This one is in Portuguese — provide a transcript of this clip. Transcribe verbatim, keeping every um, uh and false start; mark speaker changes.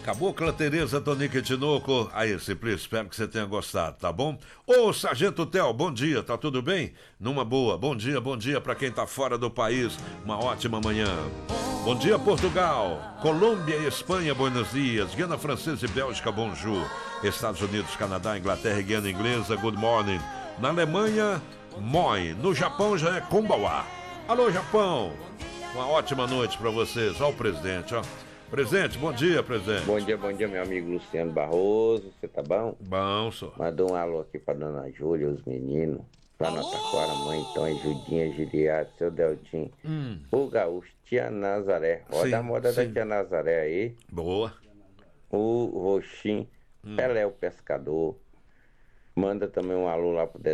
Speaker 1: Cabocla Tereza Tonique Tinoco. Aí, Simplício, espero que você tenha gostado, tá bom? Ô, Sargento Theo, bom dia, tá tudo bem? Numa boa, bom dia, bom dia pra quem tá fora do país, uma ótima manhã. Bom dia, Portugal, Colômbia e Espanha, buenos dias, Guiana Francesa e Bélgica, bonjour, Estados Unidos, Canadá, Inglaterra e Guiana Inglesa, good morning, na Alemanha, moi, no Japão já é konbawa. Alô, Japão, uma ótima noite pra vocês, ó o presidente, ó. Presidente, bom dia, presidente.
Speaker 2: Bom dia, bom dia, meu amigo Luciano Barroso, você tá bom?
Speaker 1: Bom, senhor.
Speaker 2: Mandou um alô aqui pra dona Júlia, os meninos, pra Nataquara, mãe, Tom e Judinha, Giliade, seu Deltinho,
Speaker 1: Hum.
Speaker 2: o Gaúcho, tia Nazaré, roda
Speaker 1: Sim,
Speaker 2: a moda
Speaker 1: sim.
Speaker 2: da tia Nazaré aí,
Speaker 1: Boa.
Speaker 2: o Roxim,
Speaker 1: Hum.
Speaker 2: Pelé o Pescador, manda também um alô lá pro